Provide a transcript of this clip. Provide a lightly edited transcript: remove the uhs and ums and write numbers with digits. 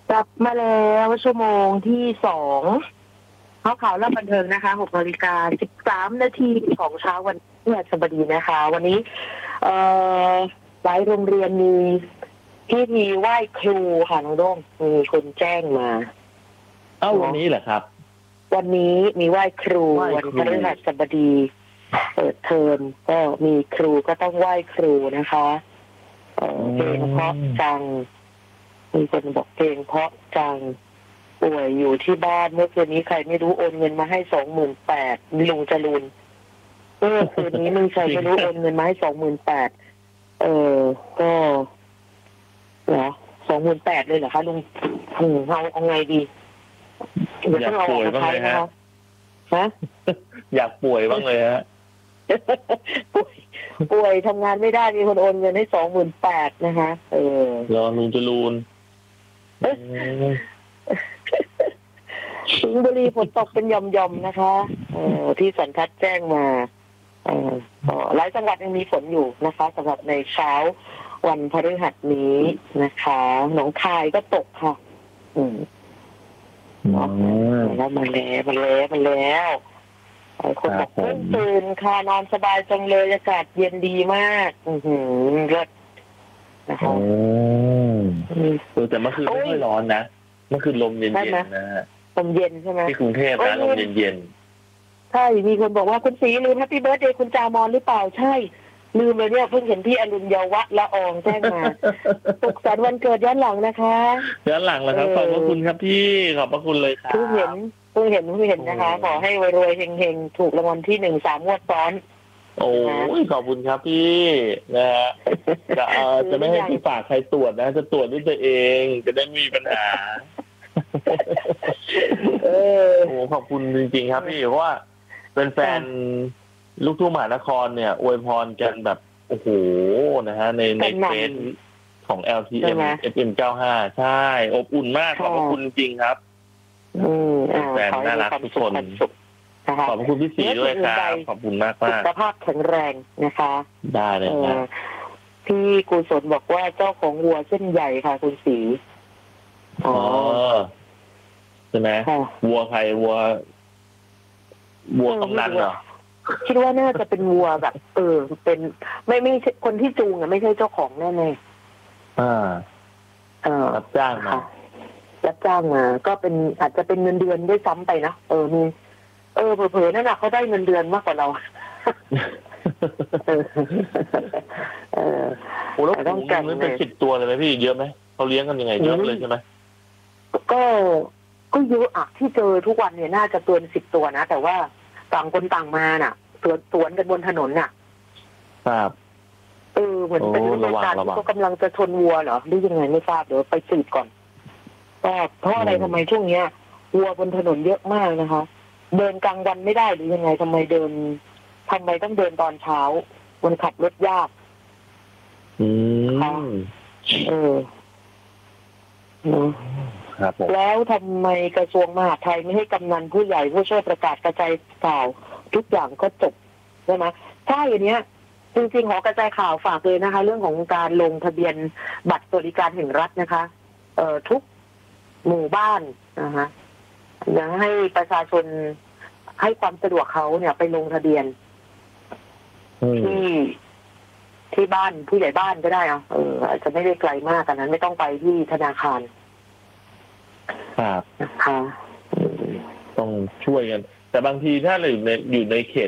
กลับมาแล้วชั่วโมงที่2ข่าวเล่าบันเทิงนะคะ6:13 นาทีของเช้าวันพฤหัสบดีนะคะวันนี้หลายโรงเรียนมีพิธีไหว้ครูค่ะน้องโด้งมีคนแจ้งมาวันนี้เหรอครับวันนี้มีไหว้ครูวันพฤหัสบดีเปิดเทอมก็มีครูก็ต้องไหว้ครูนะคะเพลงเพราะจังมีคนบอกเพลงเพราะจังป่วยอยู่ที่บ้านเมื่อคืนนี้ใครไม่รู้โอนเงินมาให้28,000ลุงจรูนคืนนี้มึงใครไม่รู้โอนเงินมาให้28,000ก็เหรอ28,000เลยเหรอคะลุงเอาไงดีอยากป่วยบ้างเลยฮะอยากป่วยบ้างเลยฮะป่วยทำงานไม่ได้มีคนโอนเงินให้28,000นะคะรอลุงจรูนสิงห์บุรีฝนตกเป็นหย่อมๆนะคะที่สันทัดแจ้งมาหลายจังหวัดยังมีฝนอยู่นะคะสำหรับในเช้าวันพฤหัสนี้นะคะหนองคายก็ตกค่ะแล้วมาแล้วคนบอกเพิ่งตื่นค่ะนอนสบายจังเลยอากาศเย็นดีมากเลิศนะคะแต่เมื่อคืนไม่ค่อยร้อนนะเมื่อคืนลมเย็นๆนะลมเย็นใช่ไหมที่กรุงเทพนะลมเย็นใช่มีคนบอกว่าคุณศรีลืมแฮปปี้เบิร์ธเดย์คุณจามอนหรือเปล่าใช่ลืมเลยเนี่ยเพิ่งเห็นพี่อรุณเยาวะละอองแจ้งมาสุขสันต์วันเกิดย้อนหลังนะคะย้อนหลังแล้วครับขอบพระคุณครับพี่ขอบพระคุณเลยครับเพิ่งเห็นนะคะขอให้รวยๆเฮงๆถูกรางวัลที่1 3 งวดซ้อนโอ้ยขอบคุณครับพี่นะฮะจะไม่ให้พี่ฝากใครตรวจนะจะตรวจด้วยตัวเองจะได้มีปัญหาโอ้ขอบคุณจริงๆครับพี่เพราะว่าเป็นแฟนลูกทุ่งมหานครเนี่ยอวยพรกันแบบโอ้โหนะฮะในเฟซของ LTM FM 95ใช่อบอุ่นมากขอบคุณจริงครับแฟนน่ารักทุกคนขอบคุณพี่ศรีด้วยครับขอบคุณมากมากสุขภาพแข็งแรงนะคะได้เลยครับพี่กุศลบอกว่าเจ้าของวัวเส้นใหญ่ค่ะคุณศรีใช่ไหมวัวใครวัวกำนันเหรอคิดว่าน่าจะเป็นวัวแบบเป็นไม่คนที่จูงอ่ะไม่ใช่เจ้าของแน่รับจ้างมาก็เป็นอาจจะเป็นเงินเดือนด้วยซ้ำไปนะมีเผลอๆนั่นน่ะเขาได้เงินเดือนมากกว่าเราโอ้แล้วต้องการเป็น10 ตัวเลยไหมพี่เยอะไหมเขาเลี้ยงกันยังไงเยอะเลยใช่ไหมก็เยอะอ่ะที่เจอทุกวันเนี่ยน่าจะเกิน10 ตัวนะแต่ว่าต่างคนต่างมาน่ะสวนกันบนถนนน่ะครับเหมือนเป็นเรื่องการที่เขากำลังจะชนวัวเหรอหรือยังไงไม่ทราบเดี๋ยวไปสืบก่อนเพราะอะไรทำไมช่วงเนี้ยวัวบนถนนเยอะมากนะคะเดินกลางวันไม่ได้หรือยังไงทำไมต้องเดินตอนเช้ามันขับรถยากแล้วทำไมกระทรวงมหาดไทยไม่ให้กำนันผู้ใหญ่ผู้ช่วยประกาศกระจายข่าวทุกอย่างก็จบใช่ไหมใช่อย่างเนี้ยจริงๆขอกระจายข่าวฝากเลยนะคะเรื่องของการลงทะเบียนบัตรสวัสดิการแห่งรัฐนะคะทุกหมู่บ้านนะคะยังให้ประชาชนให้ความสะดวกเขาเนี่ยไปลงทะเบียนที่บ้านผู้ใหญ่บ้านก็ได้อาจจะไม่ได้ไกลมากกันนั้นไม่ต้องไปที่ธนาคารครับนะคะต้องช่วยกันแต่บางทีถ้าเราอยู่ในเขต